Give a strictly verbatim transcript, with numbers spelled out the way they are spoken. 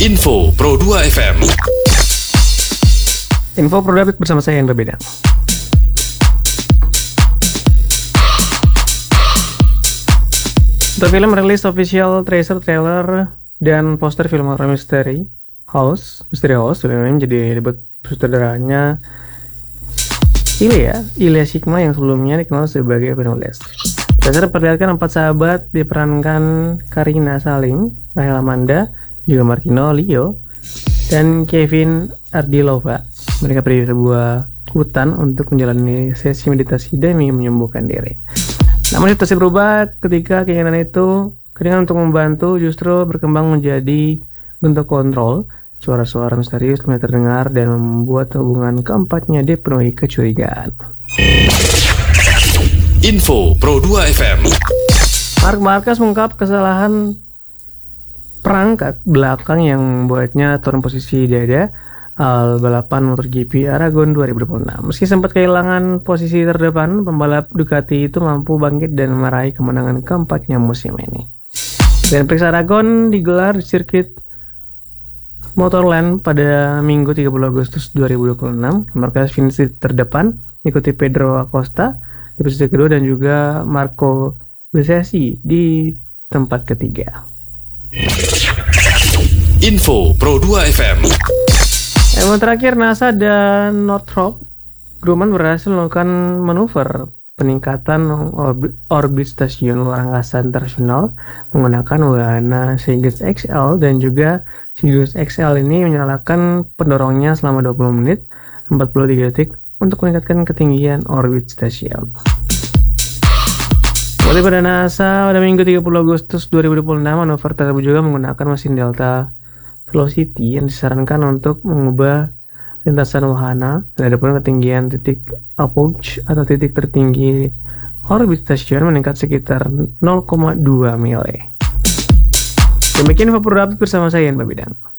Info Pro dua F M. Info Pro dua bersama saya yang berbeda. Untuk film rilis official teaser trailer dan poster film horror misteri House, Mystery House, film ini jadi debut sutradaranya Ilya, Ilya Shikma yang sebelumnya dikenal sebagai penulis. Teaser perlihatkan empat sahabat diperankan Karina Salim, Rahel Amanda, juga Martino Leo, dan Kevin Ardilova. Mereka pergi ke sebuah hutan untuk menjalani sesi meditasi demi menyembuhkan diri. Namun situasi berubah ketika keinginan itu, keinginan untuk membantu justru berkembang menjadi bentuk kontrol. Suara-suara misterius mulai terdengar dan membuat hubungan keempatnya dipenuhi kecurigaan. Info Pro dua F M. Marc Marquez mengungkap kesalahan perangkat belakang yang membuatnya turun posisi dada al balapan MotoGP Aragon dua ribu dua puluh enam. Meski sempat kehilangan posisi terdepan, pembalap Ducati itu mampu bangkit dan meraih kemenangan keempatnya musim ini. Grand Prix Aragon digelar di sirkuit Motorland pada Minggu tiga puluh Agustus dua ribu dua puluh enam. Marquez finish terdepan, ikuti Pedro Acosta di posisi kedua dan juga Marco Bezzecchi di tempat ketiga. Info Pro dua F M. Yang terakhir, NASA dan Northrop Grumman berhasil melakukan manuver peningkatan orbit, orbit stasiun luar angkasa internasional menggunakan wahana Soyuz X L, dan juga Soyuz X L ini menyalakan pendorongnya selama dua puluh menit empat puluh tiga detik untuk meningkatkan ketinggian orbit stasiun. Mulai pada NASA pada Minggu tiga puluh Agustus dua ribu dua puluh enam, manuver tersebut juga menggunakan mesin Delta Velocity yang disarankan untuk mengubah lintasan wahana dan ada pun ketinggian titik approach atau titik tertinggi orbit stasiun meningkat sekitar nol koma dua mili. Demikian info produk bersama saya Mbak Bidang.